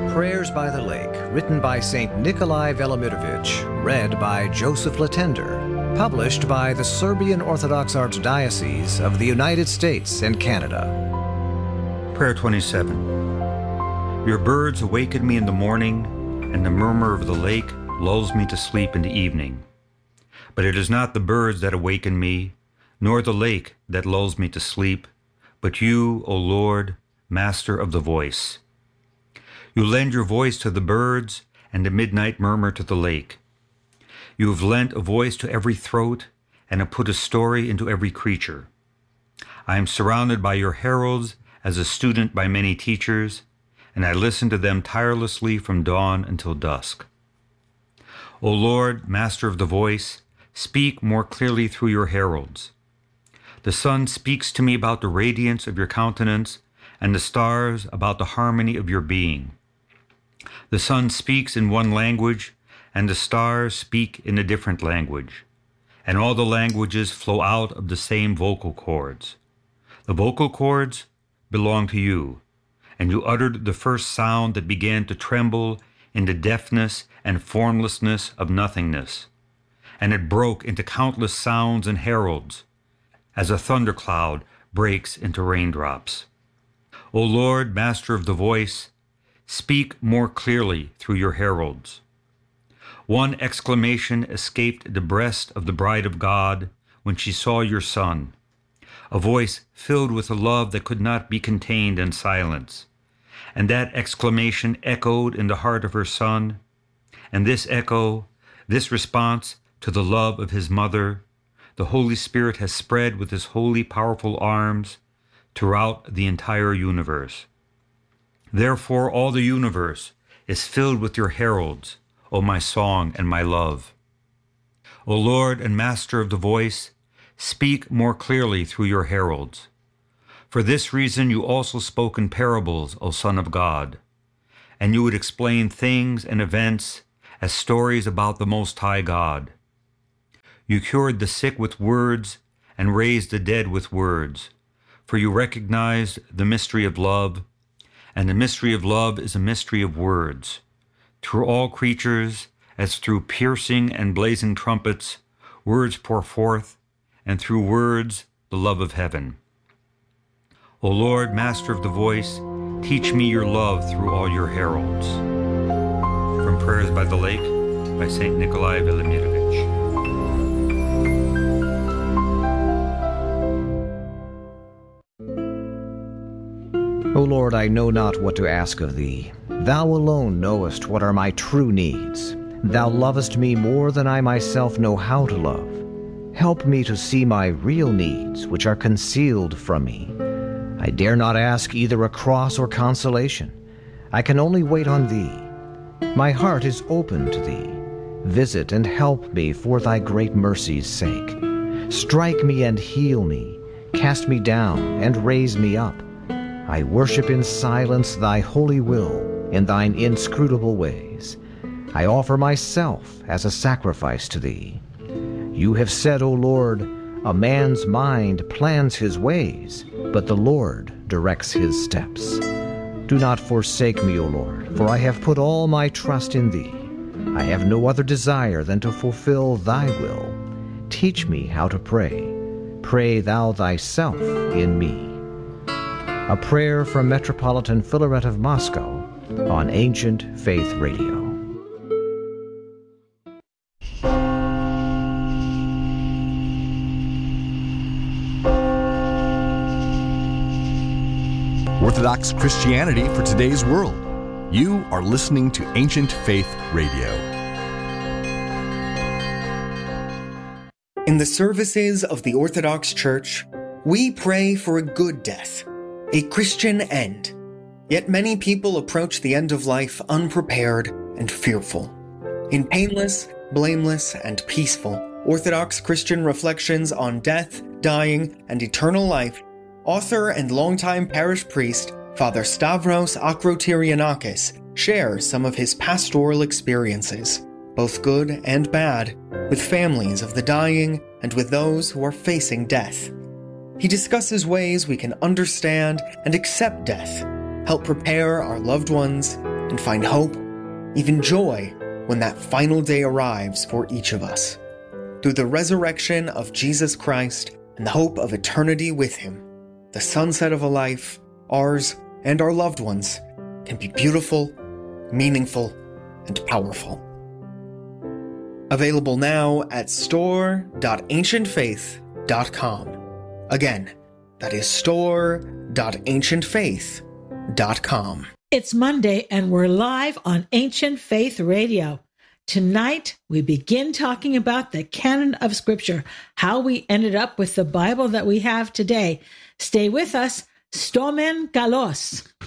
Prayers by the Lake, written by St. Nikolai Velimirovich, read by Joseph Latender, published by the Serbian Orthodox Archdiocese of the United States and Canada. Prayer 27. Your birds awaken me in the morning, and the murmur of the lake lulls me to sleep in the evening. But it is not the birds that awaken me, nor the lake that lulls me to sleep, but you, O Lord, Master of the voice. You lend your voice to the birds and the midnight murmur to the lake. You have lent a voice to every throat and have put a story into every creature. I am surrounded by your heralds as a student by many teachers, and I listen to them tirelessly from dawn until dusk. O Lord, Master of the voice, speak more clearly through your heralds. The sun speaks to me about the radiance of your countenance, and the stars about the harmony of your being. The sun speaks in one language, and the stars speak in a different language, and all the languages flow out of the same vocal cords. The vocal cords belong to you, and you uttered the first sound that began to tremble in the deafness and formlessness of nothingness, and it broke into countless sounds and heralds, as a thundercloud breaks into raindrops. O Lord, Master of the voice, speak more clearly through your heralds. One exclamation escaped the breast of the bride of God when she saw your Son, a voice filled with a love that could not be contained in silence. And that exclamation echoed in the heart of her Son, and this echo, this response to the love of his mother, the Holy Spirit has spread with his holy, powerful arms throughout the entire universe. Therefore, all the universe is filled with your heralds, O my song and my love. O Lord and Master of the voice, speak more clearly through your heralds. For this reason you also spoke in parables, O Son of God, and you would explain things and events as stories about the Most High God. You cured the sick with words and raised the dead with words, for you recognized the mystery of love, and the mystery of love is a mystery of words. Through all creatures, as through piercing and blazing trumpets, words pour forth, and through words the love of heaven. O Lord, Master of the voice, teach me your love through all your heralds. From Prayers by the Lake, by St. Nikolai Velimirovich. O Lord, I know not what to ask of thee. Thou alone knowest what are my true needs. Thou lovest me more than I myself know how to love. Help me to see my real needs, which are concealed from me. I dare not ask either a cross or consolation. I can only wait on thee. My heart is open to thee. Visit and help me for thy great mercy's sake. Strike me and heal me. Cast me down and raise me up. I worship in silence thy holy will in thine inscrutable ways. I offer myself as a sacrifice to thee. You have said, O Lord, a man's mind plans his ways, but the Lord directs his steps. Do not forsake me, O Lord, for I have put all my trust in thee. I have no other desire than to fulfill thy will. Teach me how to pray. Pray thou thyself in me. A prayer from Metropolitan Filaret of Moscow on Ancient Faith Radio. Orthodox Christianity for today's world. You are listening to Ancient Faith Radio. In the services of the Orthodox Church, we pray for a good death, a Christian end. Yet many people approach the end of life unprepared and fearful. In painless, blameless, and peaceful Orthodox Christian reflections on death, dying, and eternal life, author and longtime parish priest Father Stavros Akrotyrianakis shares some of his pastoral experiences, both good and bad, with families of the dying and with those who are facing death. He discusses ways we can understand and accept death, help prepare our loved ones, and find hope, even joy, when that final day arrives for each of us. Through the resurrection of Jesus Christ and the hope of eternity with Him, the sunset of a life, ours and our loved ones, can be beautiful, meaningful, and powerful. Available now at store.ancientfaith.com. Again, that is store.ancientfaith.com. It's Monday and we're live on Ancient Faith Radio. Tonight, we begin talking about the canon of Scripture, how we ended up with the Bible that we have today. Stay with us. Stomen Galos.